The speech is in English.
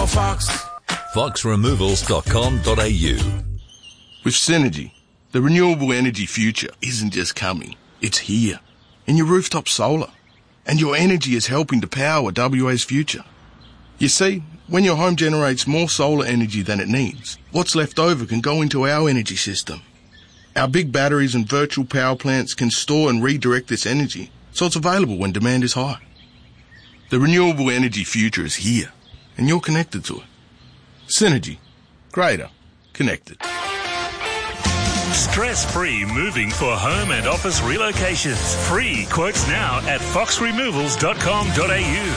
call Fox. foxremovals.com.au. With Synergy, the renewable energy future isn't just coming, it's here. In your rooftop solar. And your energy is helping to power WA's future. You see, when your home generates more solar energy than it needs, what's left over can go into our energy system. Our big batteries and virtual power plants can store and redirect this energy so it's available when demand is high. The renewable energy future is here, and you're connected to it. Synergy. Greater. Connected. Stress-free moving for home and office relocations. Free quotes now at foxremovals.com.au.